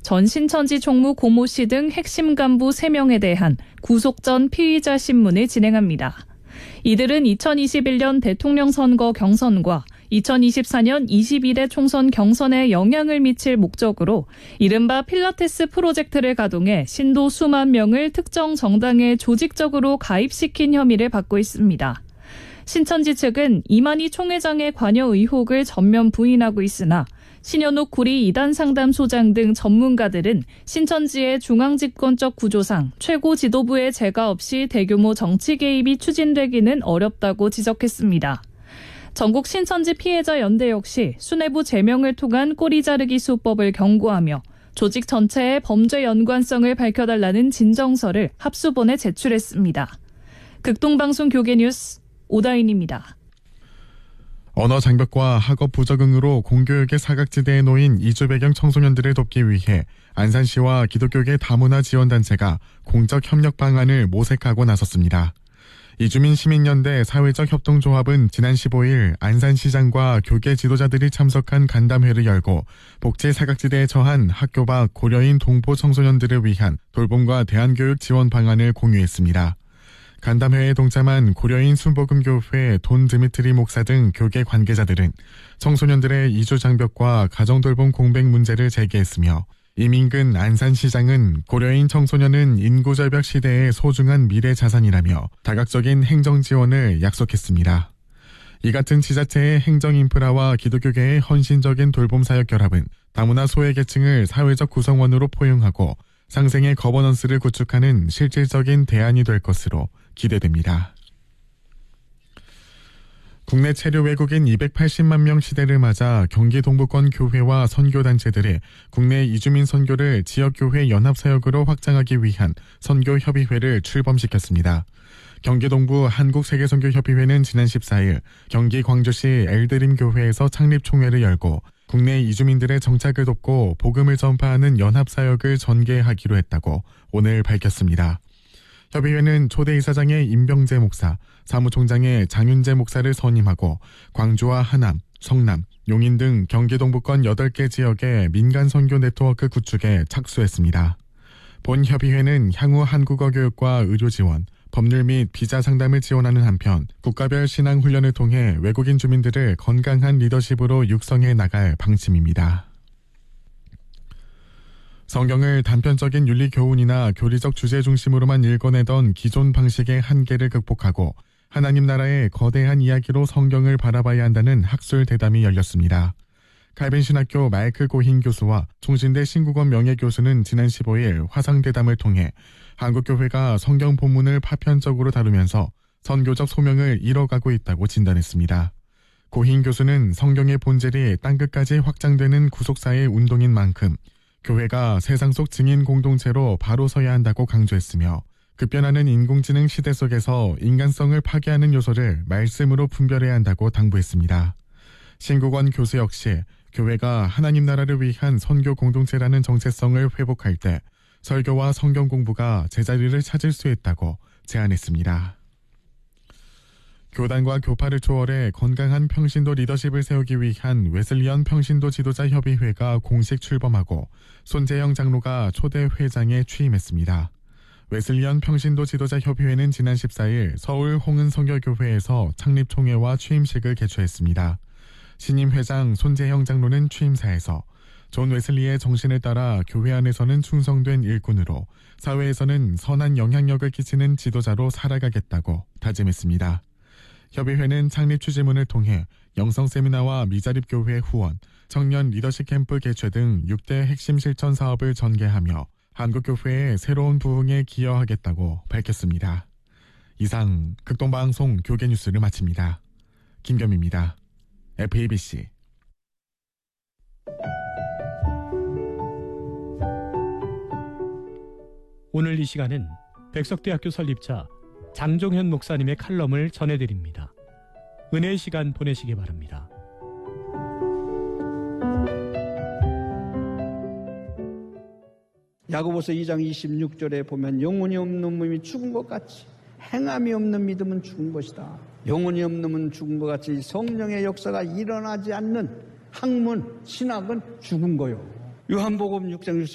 전 신천지 총무 고모 씨 등 핵심 간부 3명에 대한 구속 전 피의자 신문을 진행합니다. 이들은 2021년 대통령 선거 경선과 2024년 21대 총선 경선에 영향을 미칠 목적으로 이른바 필라테스 프로젝트를 가동해 신도 수만 명을 특정 정당에 조직적으로 가입시킨 혐의를 받고 있습니다. 신천지 측은 이만희 총회장의 관여 의혹을 전면 부인하고 있으나 신현욱 구리 이단 상담소장 등 전문가들은 신천지의 중앙집권적 구조상 최고 지도부의 제가 없이 대규모 정치 개입이 추진되기는 어렵다고 지적했습니다. 전국 신천지 피해자 연대 역시 수뇌부 제명을 통한 꼬리 자르기 수법을 경고하며 조직 전체의 범죄 연관성을 밝혀달라는 진정서를 합수본에 제출했습니다. 극동방송 교계뉴스 오다인입니다. 언어 장벽과 학업 부적응으로 공교육의 사각지대에 놓인 이주 배경 청소년들을 돕기 위해 안산시와 기독교계 다문화 지원단체가 공적 협력 방안을 모색하고 나섰습니다. 이주민 시민연대 사회적 협동조합은 지난 15일 안산시장과 교계 지도자들이 참석한 간담회를 열고 복지 사각지대에 처한 학교 밖 고려인 동포 청소년들을 위한 돌봄과 대안교육 지원 방안을 공유했습니다. 간담회에 동참한 고려인 순복음교회 돈 드미트리 목사 등 교계 관계자들은 청소년들의 이주 장벽과 가정돌봄 공백 문제를 제기했으며 이민근 안산시장은 고려인 청소년은 인구절벽 시대의 소중한 미래 자산이라며 다각적인 행정 지원을 약속했습니다. 이 같은 지자체의 행정 인프라와 기독교계의 헌신적인 돌봄 사역 결합은 다문화 소외계층을 사회적 구성원으로 포용하고 상생의 거버넌스를 구축하는 실질적인 대안이 될 것으로 기대됩니다. 국내 체류 외국인 280만 명 시대를 맞아 경기 동부권 교회와 선교단체들이 국내 이주민 선교를 지역교회 연합사역으로 확장하기 위한 선교협의회를 출범시켰습니다. 경기 동부 한국세계선교협의회는 지난 14일 경기 광주시 엘드림교회에서 창립총회를 열고 국내 이주민들의 정착을 돕고 복음을 전파하는 연합사역을 전개하기로 했다고 오늘 밝혔습니다. 협의회는 초대 이사장의 임병재 목사, 사무총장의 장윤재 목사를 선임하고 광주와 하남, 성남, 용인 등 경기 동부권 8개 지역의 민간 선교 네트워크 구축에 착수했습니다. 본 협의회는 향후 한국어 교육과 의료 지원, 법률 및 비자 상담을 지원하는 한편 국가별 신앙 훈련을 통해 외국인 주민들을 건강한 리더십으로 육성해 나갈 방침입니다. 성경을 단편적인 윤리 교훈이나 교리적 주제 중심으로만 읽어내던 기존 방식의 한계를 극복하고 하나님 나라의 거대한 이야기로 성경을 바라봐야 한다는 학술 대담이 열렸습니다. 칼빈 신학교 마이클 고힌 교수와 총신대 신국원 명예교수는 지난 15일 화상대담을 통해 한국교회가 성경 본문을 파편적으로 다루면서 선교적 소명을 잃어가고 있다고 진단했습니다. 고힌 교수는 성경의 본질이 땅끝까지 확장되는 구속사의 운동인 만큼 교회가 세상 속 증인 공동체로 바로 서야 한다고 강조했으며 급변하는 인공지능 시대 속에서 인간성을 파괴하는 요소를 말씀으로 분별해야 한다고 당부했습니다. 신국원 교수 역시 교회가 하나님 나라를 위한 선교 공동체라는 정체성을 회복할 때 설교와 성경 공부가 제자리를 찾을 수 있다고 제안했습니다. 교단과 교파를 초월해 건강한 평신도 리더십을 세우기 위한 웨슬리언 평신도 지도자 협의회가 공식 출범하고 손재영 장로가 초대 회장에 취임했습니다. 웨슬리언 평신도 지도자 협의회는 지난 14일 서울 홍은성결교회에서 창립총회와 취임식을 개최했습니다. 신임 회장 손재영 장로는 취임사에서 존 웨슬리의 정신을 따라 교회 안에서는 충성된 일꾼으로 사회에서는 선한 영향력을 끼치는 지도자로 살아가겠다고 다짐했습니다. 협의회는 창립 취지문을 통해 영성 세미나와 미자립교회 후원, 청년 리더십 캠프 개최 등 6대 핵심 실천 사업을 전개하며 한국교회의 새로운 부흥에 기여하겠다고 밝혔습니다. 이상 극동방송 교계뉴스를 마칩니다. 김겸입니다. FABC. 오늘 이 시간은 백석대학교 설립자 장종현 목사님의 칼럼을 전해드립니다. 은혜의 시간 보내시기 바랍니다. 야고보서 2장 26절에 보면 영혼이 없는 몸이 죽은 것 같이 행함이 없는 믿음은 죽은 것이다. 영혼이 없는 몸은 죽은 것 같이 성령의 역사가 일어나지 않는 학문, 신학은 죽은 거요. 요한복음 6장 6절